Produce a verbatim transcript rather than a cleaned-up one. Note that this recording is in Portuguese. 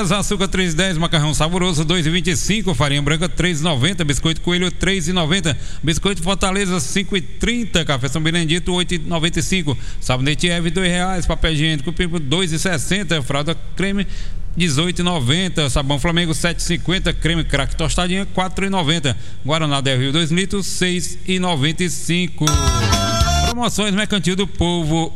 César, açúcar três e dez, macarrão saboroso dois e vinte e cinco, farinha branca três e noventa, biscoito coelho três e noventa, biscoito Fortaleza cinco e trinta, café São Benedito oito e noventa e cinco, sabonete Eve dois reais, papel higiênico Pipo dois e sessenta, fralda creme dezoito e noventa, sabão Flamengo sete e cinquenta, creme craque tostadinha quatro e noventa, Guaraná Del Rio dois litros seis e noventa e cinco. Promoções Mercantil do Povo.